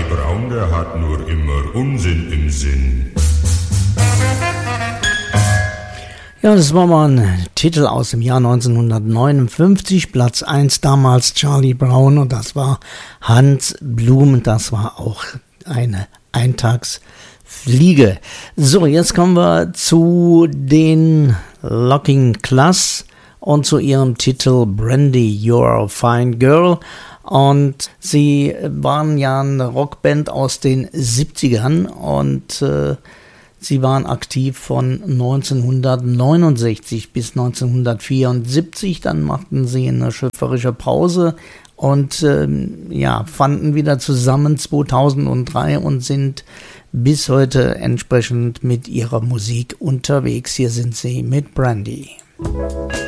Brown, der hat nur immer Unsinn im Sinn. Ja, das war mal ein Titel aus dem Jahr 1959, Platz 1 damals Charlie Brown, und das war Hans Blum, das war auch eine Eintagsfliege. So, jetzt kommen wir zu den Locking Class und zu ihrem Titel Brandy, You're a Fine Girl. Und sie waren ja eine Rockband aus den 70ern und sie waren aktiv von 1969 bis 1974. Dann machten sie eine schöpferische Pause und fanden wieder zusammen 2003 und sind bis heute entsprechend mit ihrer Musik unterwegs. Hier sind sie mit Brandy.